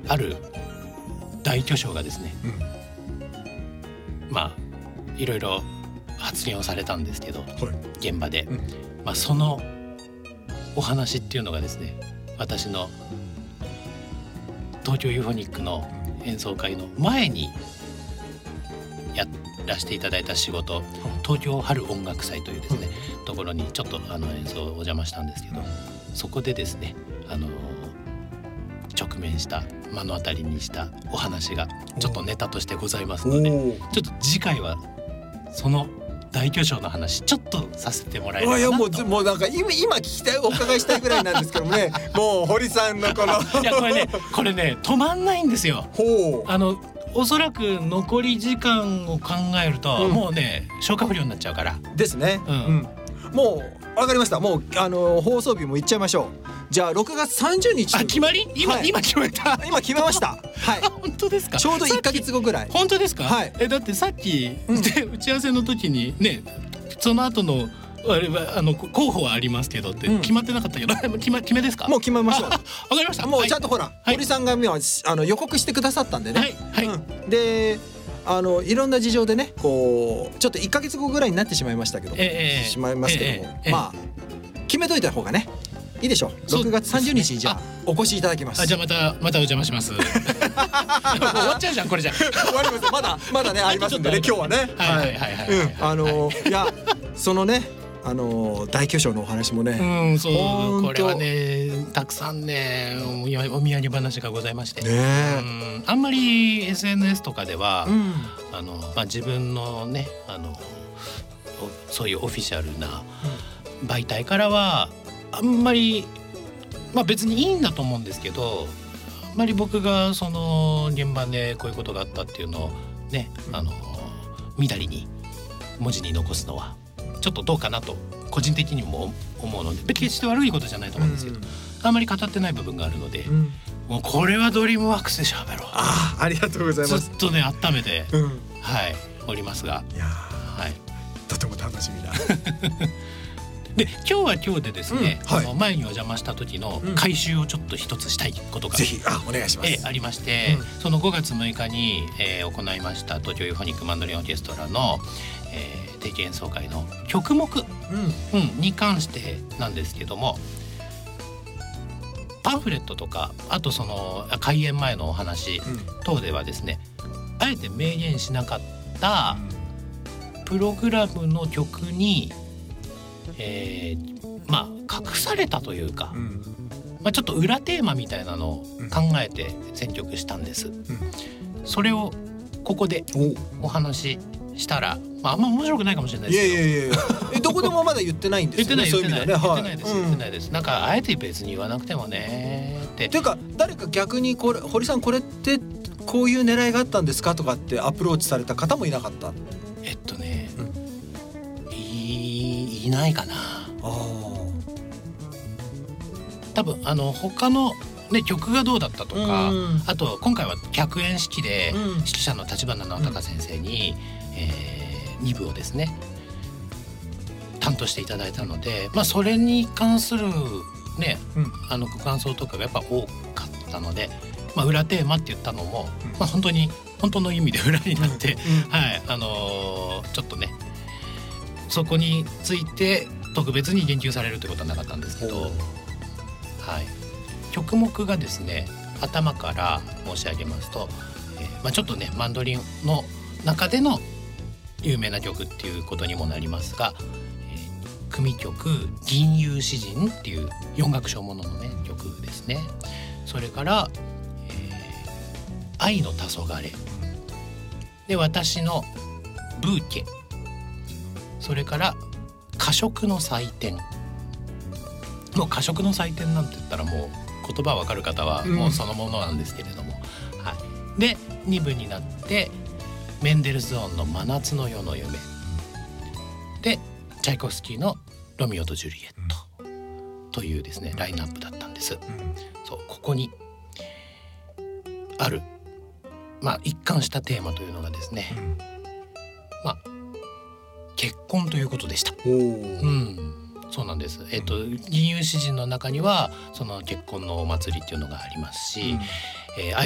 ある大巨匠がですね、まあいろいろ発言をされたんですけど、現場で、そのお話っていうのがですね、私の東京ユーフォニックの演奏会の前にやらせていただいた仕事、東京春音楽祭というですね、ところにちょっと演奏をお邪魔したんですけど、そこでですね直面した目の当たりにしたお話がちょっとネタとしてございますので、ちょっと次回はその大巨匠の話ちょっとさせてもらえればなと。 もうなんか今聞きたい、お伺いしたいぐらいなんですけどもねもう堀さんのこのいやこれね止まんないんですよ。おそらく残り時間を考えると、もうね消化不良になっちゃうからですね、もうわかりました。もう放送日も言っちゃいましょう。じゃあ6月30日。 決まり？今決めた。 今決めました。はい。 本当ですか？ ちょうど1ヶ月後ぐらい。 本当ですか？ はい。 だってさっき、打ち合わせの時にね、その後の候補はありますけどって決まってなかったけど、決めですか？ もう決めましょう。 わかりました。 もうちゃんとほら、堀さんが予告してくださったんでね。でいろんな事情でね、こうちょっと1ヶ月後ぐらいになってしまいましたけど、しまいますけども、まあ決めといた方がねいいでしょう。6月30日にじゃあお越しいただきます。 じゃあまたお邪魔します。もう終わっちゃうじゃんこれじゃ。 終わります。まだねありますんでね、今日はね。いやそのね大巨匠のお話もね、 これはねたくさんねお土産話がございまして、あんまり SNS とかでは、自分のねそういうオフィシャルな媒体からはあんまり別にいいんだと思うんですけど、あんまり僕がその現場でこういうことがあったっていうのをねみだりに文字に残すのはちょっとどうかなと個人的にも思うので、別に決して悪いことじゃないと思うんですけど、あんまり語ってない部分があるので、もうこれはドリームワークスで喋ろう。 ありがとうございます。 ずっとね温めて、おりますが、 とても楽しみだ。 で今日は今日でですね、前にお邪魔した時の回収をちょっと一つしたいことが、 ぜひお願いします。 ありまして、その5月6日に、行いました東京ユーフォニックマンドリンオーケストラの、定期演奏会の曲目、に関してなんですけども、パンフレットとかあとその開演前のお話等ではですね、あえて明言しなかったプログラムの曲に隠されたというか、ちょっと裏テーマみたいなのを考えて選曲したんです。それをここでお話ししたら、あんま面白くないかもしれないですけど、 いやどこでもまだ言ってないんですよね。 言ってないです。なんかあえて別に言わなくてもねって。 ていうか誰か逆に堀さんこれってこういう狙いがあったんですかとかってアプローチされた方もいなかった？ いないかな。多分他のね曲がどうだったとか、あと今回は客演式で指揮者の立花直隆先生に2部をですね担当していただいたので、それに関するねご感想とかがやっぱ多かったので、裏テーマって言ったのも、本当の意味で裏になって、ちょっとねそこについて特別に言及されるということはなかったんですけど、曲目がですね頭から申し上げますと、ちょっとねマンドリンの中での有名な曲っていうことにもなりますが、組曲「銀融詩人」っていう4楽章もののね曲ですね。それから「愛の黄昏」で私の「ブーケ」、それから過食の祭典。もう過食の祭典なんて言ったらもう言葉わかる方はもうそのものなんですけれども、で2部になってメンデルスゾーンの真夏の夜の夢でチャイコフスキーのロミオとジュリエットというですねラインナップだったんです。そう、ここにある一貫したテーマというのがですね、結婚ということでした。そうなんです。銀融詩人の中にはその結婚のお祭りっていうのがありますし、